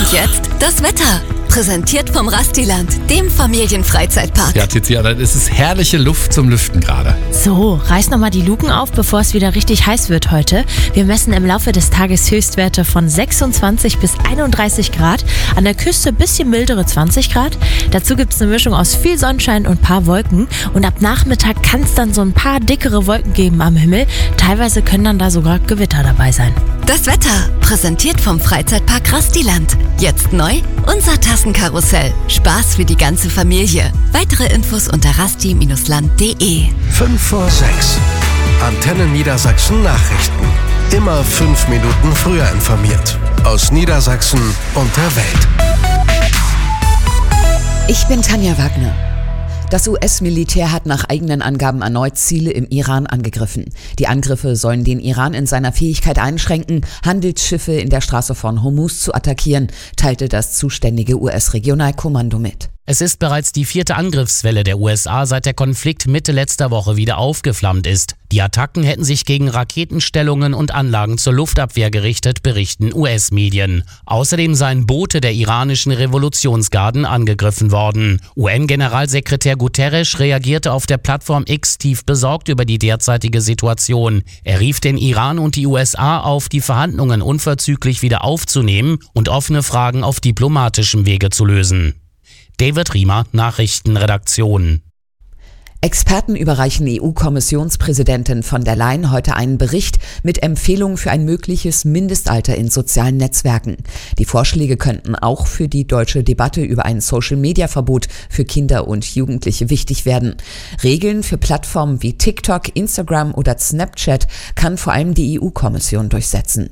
Und jetzt das Wetter. Präsentiert vom Rastiland, dem Familienfreizeitpark. Ja, Tiziana, es ist herrliche Luft zum Lüften gerade. So, reiß nochmal die Luken auf, bevor es wieder richtig heiß wird heute. Wir messen im Laufe des Tages Höchstwerte von 26 bis 31 Grad. An der Küste ein bisschen mildere 20 Grad. Dazu gibt es eine Mischung aus viel Sonnenschein und ein paar Wolken. Und ab Nachmittag kann es dann so ein paar dickere Wolken geben am Himmel. Teilweise können dann da sogar Gewitter dabei sein. Das Wetter, präsentiert vom Freizeitpark Rastiland. Jetzt neu, unser Tassenkarussell. Spaß für die ganze Familie. Weitere Infos unter rasti-land.de. 5 vor 6. Antenne Niedersachsen Nachrichten. Immer 5 Minuten früher informiert. Aus Niedersachsen und der Welt. Ich bin Tanja Wagner. Das US-Militär hat nach eigenen Angaben erneut Ziele im Iran angegriffen. Die Angriffe sollen den Iran in seiner Fähigkeit einschränken, Handelsschiffe in der Straße von Hormuz zu attackieren, teilte das zuständige US-Regionalkommando mit. Es ist bereits die 4. Angriffswelle der USA, seit der Konflikt Mitte letzter Woche wieder aufgeflammt ist. Die Attacken hätten sich gegen Raketenstellungen und Anlagen zur Luftabwehr gerichtet, berichten US-Medien. Außerdem seien Boote der iranischen Revolutionsgarden angegriffen worden. UN-Generalsekretär Guterres reagierte auf der Plattform X tief besorgt über die derzeitige Situation. Er rief den Iran und die USA auf, die Verhandlungen unverzüglich wieder aufzunehmen und offene Fragen auf diplomatischem Wege zu lösen. David Riemer, Nachrichtenredaktion. Experten überreichen EU-Kommissionspräsidentin von der Leyen heute einen Bericht mit Empfehlungen für ein mögliches Mindestalter in sozialen Netzwerken. Die Vorschläge könnten auch für die deutsche Debatte über ein Social-Media-Verbot für Kinder und Jugendliche wichtig werden. Regeln für Plattformen wie TikTok, Instagram oder Snapchat kann vor allem die EU-Kommission durchsetzen.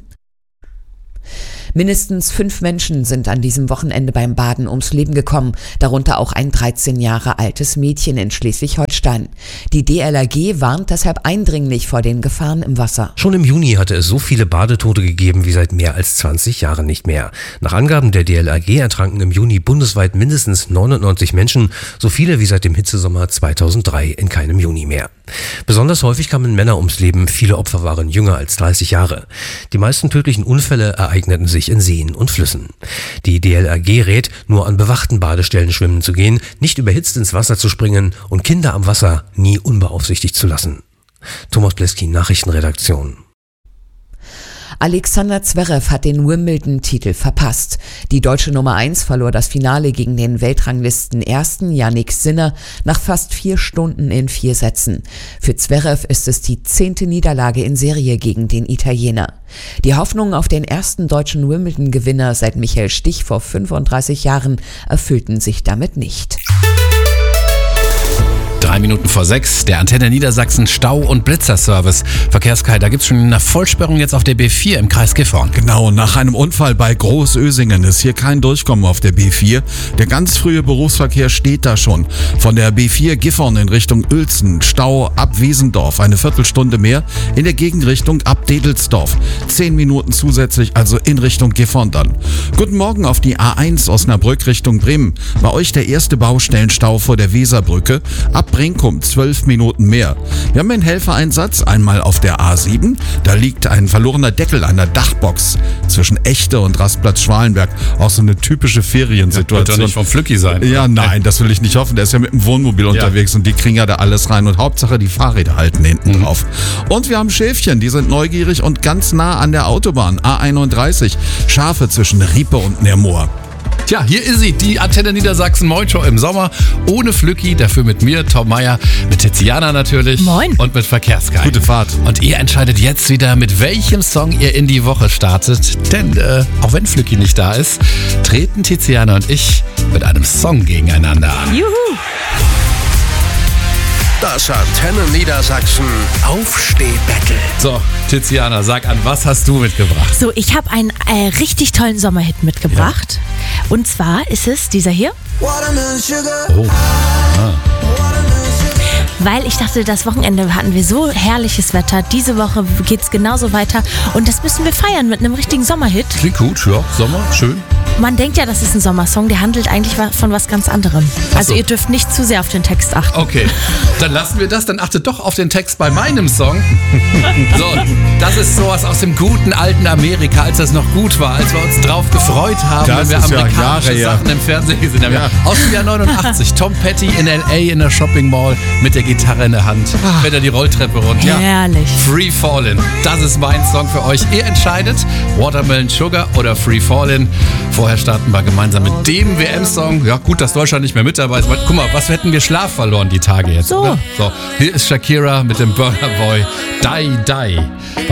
Mindestens 5 Menschen sind an diesem Wochenende beim Baden ums Leben gekommen, darunter auch ein 13 Jahre altes Mädchen in Schleswig-Holstein. Die DLRG warnt deshalb eindringlich vor den Gefahren im Wasser. Schon im Juni hatte es so viele Badetote gegeben wie seit mehr als 20 Jahren nicht mehr. Nach Angaben der DLRG ertranken im Juni bundesweit mindestens 99 Menschen, so viele wie seit dem Hitzesommer 2003 in keinem Juni mehr. Besonders häufig kamen Männer ums Leben, viele Opfer waren jünger als 30 Jahre. Die meisten tödlichen Unfälle ereigneten sich in Seen und Flüssen. Die DLRG rät, nur an bewachten Badestellen schwimmen zu gehen, nicht überhitzt ins Wasser zu springen und Kinder am Wasser nie unbeaufsichtigt zu lassen. Thomas Bleski, Nachrichtenredaktion. Alexander Zverev hat den Wimbledon-Titel verpasst. Die deutsche Nummer 1 verlor das Finale gegen den Weltranglisten-Ersten Jannik Sinner nach fast 4 Stunden in 4 Sätzen. Für Zverev ist es die 10. Niederlage in Serie gegen den Italiener. Die Hoffnungen auf den ersten deutschen Wimbledon-Gewinner seit Michael Stich vor 35 Jahren erfüllten sich damit nicht. 3 Minuten vor 6, der Antenne Niedersachsen Stau- und Blitzerservice. Verkehrskai, da gibt es schon eine Vollsperrung jetzt auf der B4 im Kreis Gifhorn. Genau, nach einem Unfall bei Großösingen ist hier kein Durchkommen auf der B4. Der ganz frühe Berufsverkehr steht da schon. Von der B4 Gifhorn in Richtung Uelzen, Stau ab Wiesendorf, eine Viertelstunde mehr. In der Gegenrichtung ab Dedelsdorf. 10 Minuten zusätzlich, also in Richtung Gifhorn dann. Guten Morgen auf die A1 Osnabrück Richtung Bremen. Bei euch der erste Baustellenstau vor der Weserbrücke. Ab Brinkum 12 Minuten mehr. Wir haben einen Helfereinsatz, einmal auf der A7. Da liegt ein verlorener Deckel einer Dachbox zwischen Echte und Rastplatz Schwalenberg. Auch so eine typische Feriensituation. Das wird doch nicht vom Flücki sein. Ja, nein, das will ich nicht hoffen. Der ist ja mit dem Wohnmobil unterwegs und die kriegen ja da alles rein. Und Hauptsache, die Fahrräder halten hinten drauf. Und wir haben Schäfchen, die sind neugierig und ganz nah an der Autobahn. A31. Schafe zwischen Riepe und Nemoor. Tja, hier ist sie, die Antenne Niedersachsen Moin Show im Sommer. Ohne Flücki, dafür mit mir, Tom Meyer, mit Tiziana natürlich. Moin. Und mit Verkehrskai. Gute Fahrt. Und ihr entscheidet jetzt wieder, mit welchem Song ihr in die Woche startet. Denn auch wenn Flücki nicht da ist, treten Tiziana und ich mit einem Song gegeneinander an. Juhu! Das Antenne Niedersachsen Aufsteh-Battle. So, Tiziana, sag an, was hast du mitgebracht? So, ich habe einen richtig tollen Sommerhit mitgebracht. Ja. Und zwar ist es dieser hier. Oh. Weil ich dachte, das Wochenende hatten wir so herrliches Wetter. Diese Woche geht's genauso weiter. Und das müssen wir feiern mit einem richtigen Sommerhit. Klingt gut, ja. Sommer, schön. Man denkt ja, das ist ein Sommersong, der handelt eigentlich von was ganz anderem. Also ihr dürft nicht zu sehr auf den Text achten. Okay, dann lassen wir das. Dann achtet doch auf den Text bei meinem Song. So, das ist sowas aus dem guten alten Amerika, als das noch gut war, als wir uns drauf gefreut haben, Das wenn wir ist ja amerikanische Jahre her. Sachen im Fernsehen gesehen haben. Ja. Aus dem Jahr 89, Tom Petty in L.A. in der Shopping Mall mit der Gitarre in der Hand, fährt er die Rolltreppe runter. Herrlich. Free Fallin', das ist mein Song für euch. Ihr entscheidet, Watermelon Sugar oder Free Fallin'. Vorher starten wir gemeinsam mit dem WM-Song. Ja, gut, dass Deutschland nicht mehr mit dabei ist. Guck mal, was hätten wir Schlaf verloren die Tage jetzt, So. oder? So, hier ist Shakira mit dem Burna Boy Die Die.